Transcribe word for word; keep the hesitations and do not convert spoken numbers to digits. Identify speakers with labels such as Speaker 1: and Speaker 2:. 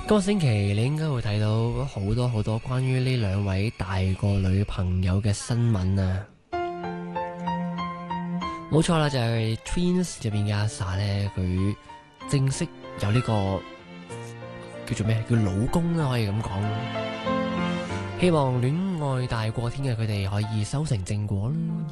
Speaker 1: 今個星期你應該會睇到好多好多關於呢兩位大個女朋友嘅新聞啊！冇錯啦，就係、是、Twins 入邊嘅阿 sa 咧，佢正式有呢、這個叫做咩？叫老公啦，可以咁講。希望戀愛大過天嘅佢哋可以修成正果啦。